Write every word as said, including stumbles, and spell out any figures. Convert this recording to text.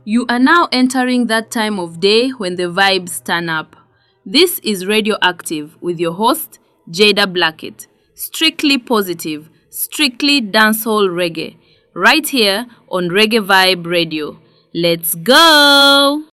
You are now entering that time of day when the vibes turn up. This is Radioactive with your host, Jada Blackett. Strictly positive, strictly dancehall reggae. Right here on Reggae Vibe Radio. Let's go!